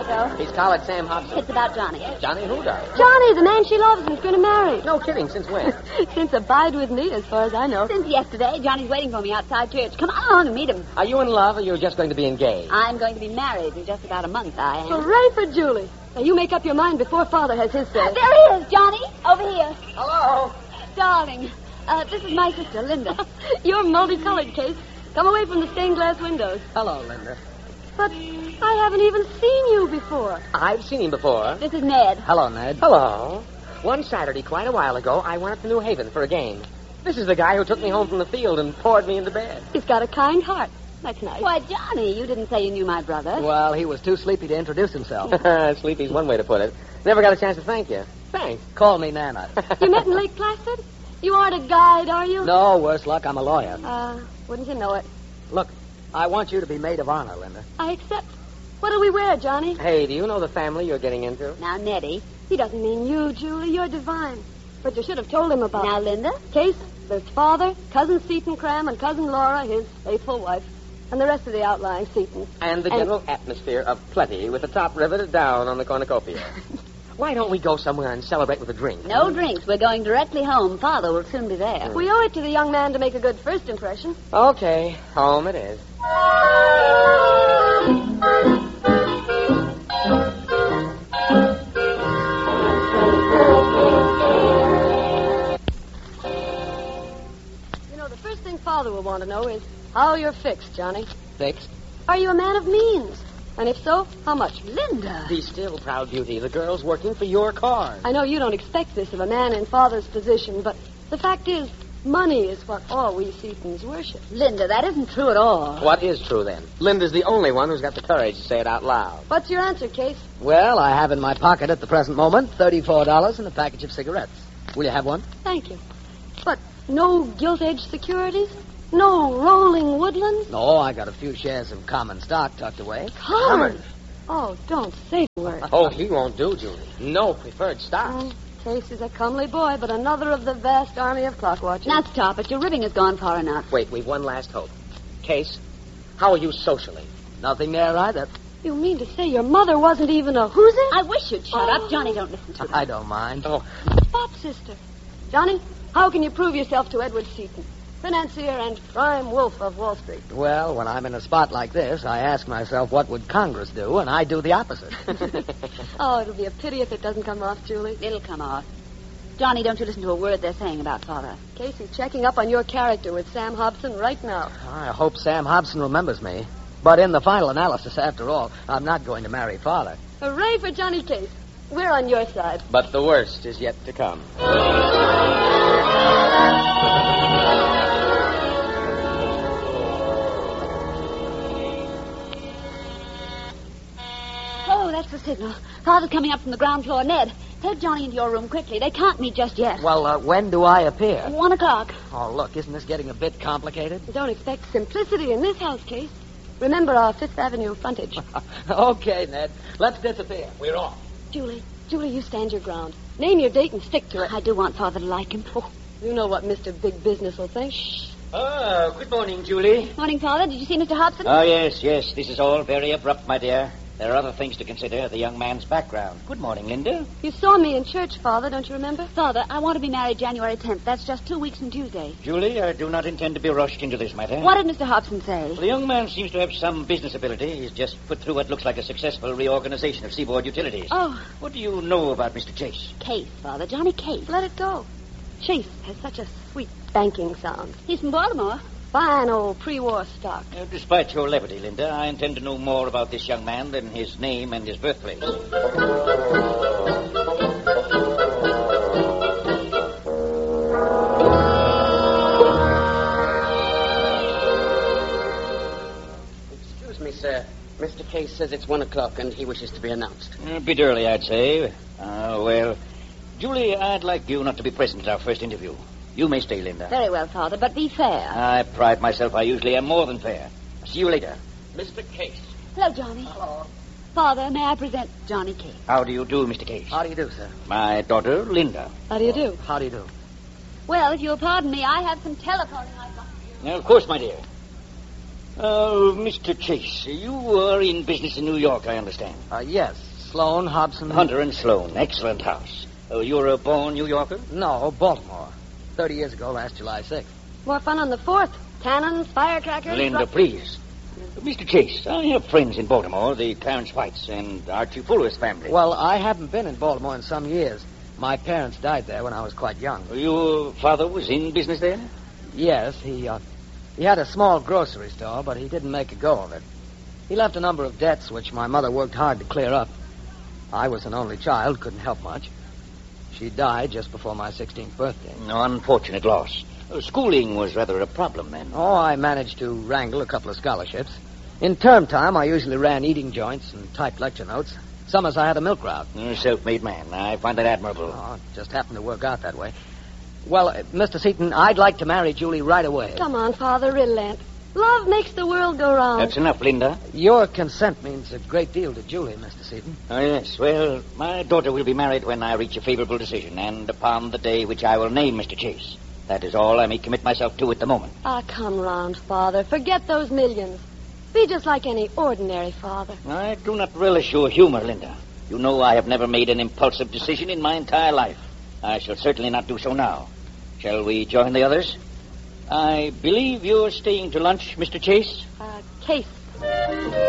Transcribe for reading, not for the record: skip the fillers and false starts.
Phil. He's College Sam Hobson. It's about Johnny. Johnny who, darling? Johnny, the man she loves and is going to marry. No kidding. Since when? Since Abide With Me, as far as I know. Since yesterday, Johnny's waiting for me outside church. Come along and meet him. Are you in love or you're just going to be engaged? I'm going to be married in just about a month, I am. Hooray for Julie. Now, you make up your mind before Father has his say. There he is, Johnny. Over here. Hello. Darling, this is my sister, Linda. You're multicolored, Case. Come away from the stained glass windows. Hello, Linda. But I haven't even seen you before. I've seen him before. This is Ned. Hello, Ned. Hello. One Saturday, quite a while ago, I went up to New Haven for a game. This is the guy who took me home from the field and poured me into bed. He's got a kind heart. That's nice. Why, Johnny, you didn't say you knew my brother. Well, he was too sleepy to introduce himself. Sleepy's one way to put it. Never got a chance to thank you. Thanks. Call me Nana. You met in Lake Placid? You aren't a guide, are you? No, worse luck, I'm a lawyer. Wouldn't you know it? Look, I want you to be maid of honor, Linda. I accept. What do we wear, Johnny? Hey, do you know the family you're getting into? Now, Nettie. He doesn't mean you, Julie. You're divine. But you should have told him about... Now, Linda? Case, there's Father, Cousin Seton Cram, and Cousin Laura, his faithful wife, and the rest of the outlying Setons. And the general atmosphere of plenty with the top riveted down on the cornucopia. Why don't we go somewhere and celebrate with a drink? No drinks. We're going directly home. Father will soon be there. We owe it to the young man to make a good first impression. Okay, home it is. You know, the first thing Father will want to know is how you're fixed, Johnny. Fixed? Are you a man of means? And if so, how much? Linda! Be still, proud beauty. The girl's working for your cause. I know you don't expect this of a man in Father's position, but the fact is, money is what all we Setons worship. Linda, that isn't true at all. What is true, then? Linda's the only one who's got the courage to say it out loud. What's your answer, Case? Well, I have in my pocket at the present moment $34 and a package of cigarettes. Will you have one? Thank you. But no gilt-edged securities? No rolling woodlands? No, I got a few shares of common stock tucked away. Common? Oh, don't say the word. Oh, he won't do, Julie. No preferred stock. Case is a comely boy, but another of the vast army of clock watchers. Now stop it. Your ribbing has gone far enough. Wait, we've one last hope. Case, how are you socially? Nothing there either. You mean to say your mother wasn't even a who's it? I wish you'd shut up. Johnny, don't listen to him. I don't mind. Oh, Spot sister. Johnny, how can you prove yourself to Edward Seton, financier and prime wolf of Wall Street? Well, when I'm in a spot like this, I ask myself, what would Congress do? And I do the opposite. Oh, it'll be a pity if it doesn't come off, Julie. It'll come off. Johnny, don't you listen to a word they're saying about Father. Casey's checking up on your character with Sam Hobson right now. I hope Sam Hobson remembers me. But in the final analysis, after all, I'm not going to marry Father. Hooray for Johnny Case. We're on your side. but the worst is yet to come. Oh, that's the signal. Father's coming up from the ground floor. Ned, take Johnny into your room quickly. They can't meet just yet. Well, when do I appear? 1 o'clock. Oh, look, isn't this getting a bit complicated? Don't expect simplicity in this house, Case. Remember our Fifth Avenue frontage. Okay, Ned. Let's disappear. We're off. Julie, you stand your ground. Name your date and stick to it. I do want Father to like him. Oh, you know what Mr. Big Business will think. Oh, good morning, Julie. Morning, Father. Did you see Mr. Hobson? Oh, yes. This is all very abrupt, my dear. There are other things to consider, the young man's background. Good morning, Linda. You saw me in church, Father, don't you remember? Father, I want to be married January 10th. That's just 2 weeks from Tuesday. Julie, I do not intend to be rushed into this matter. What did Mr. Hobson say? The young man seems to have some business ability. He's just put through what looks like a successful reorganization of Seaboard Utilities. Oh. What do you know about Mr. Chase? Case, Father. Johnny Case. Let it go. Chase has such a sweet banking sound. He's from Baltimore. Fine old pre-war stock. Despite your levity, Linda, I intend to know more about this young man than his name and his birthplace. Excuse me, sir. Mr. Case says it's 1 o'clock and he wishes to be announced. A bit early, I'd say. Well, Julie, I'd like you not to be present at our first interview. You may stay, Linda. Very well, Father, but be fair. I pride myself I usually am more than fair. See you later. Mr. Case. Hello, Johnny. Hello. Father, may I present Johnny Case? How do you do, Mr. Case? How do you do, sir? My daughter, Linda. How do you do? How do you do? Well, if you'll pardon me, I have some telephoning I'd like to do. Of course, my dear. Mr. Chase, you are in business in New York, I understand. Yes. Sloan, Hobson. Hunter and Sloan. Excellent house. You're a born New Yorker? No, Baltimore. 30 years ago, last July 6th. More fun on the 4th. Cannons, firecrackers. Linda, please. Mr. Chase, I have friends in Baltimore, the Clarence Whites and Archie Fuller's family. Well, I haven't been in Baltimore in some years. My parents died there when I was quite young. Your father was in business there? Yes, he had a small grocery store, but he didn't make a go of it. He left a number of debts which my mother worked hard to clear up. I was an only child, couldn't help much. She died just before my 16th birthday. Unfortunate loss. Schooling was rather a problem then. Oh, I managed to wrangle a couple of scholarships. In term time, I usually ran eating joints and typed lecture notes. Summers, I had a milk route. Self-made man. I find that admirable. Oh, it just happened to work out that way. Well, Mr. Seaton, I'd like to marry Julie right away. Come on, Father, relent. Love makes the world go round. That's enough, Linda. Your consent means a great deal to Julie, Mr. Seaton. Oh, yes. Well, my daughter will be married when I reach a favorable decision, and upon the day which I will name Mr. Chase. That is all I may commit myself to at the moment. Ah, come round, Father. Forget those millions. Be just like any ordinary father. I do not relish your humor, Linda. You know I have never made an impulsive decision in my entire life. I shall certainly not do so now. Shall we join the others? I believe you're staying to lunch, Mr. Chase? Case.